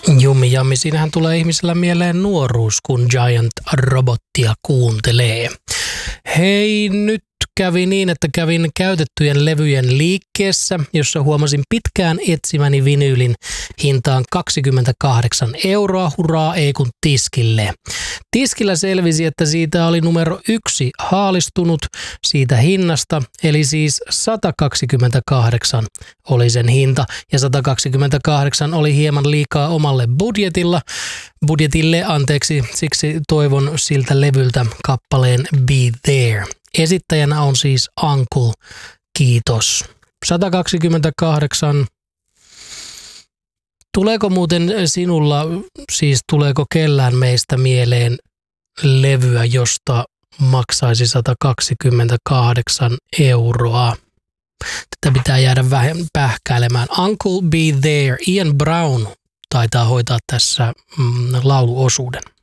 Jummi jammi, siinähän tulee ihmisellä mieleen nuoruus, kun Giant Robottia kuuntelee. Hei, nyt kävi niin, että kävin käytettyjen levyjen liikkeessä, jossa huomasin pitkään etsimäni vinyylin hintaan 28 €, hurraa ei kun tiskille. Tiskillä selvisi, että siitä oli numero 1 haalistunut siitä hinnasta, eli siis 128 oli sen hinta, ja 128 oli hieman liikaa omalle budjetille, siksi toivon siltä levyltä kappaleen Be There. Esittäjänä on siis Uncle, kiitos. 128. Tuleeko muuten sinulla, siis tuleeko kellään meistä mieleen levyä, josta maksaisi 128 €? Tätä pitää jäädä vähän pähkäilemään. Uncle Be There, Ian Brown taitaa hoitaa tässä lauluosuuden.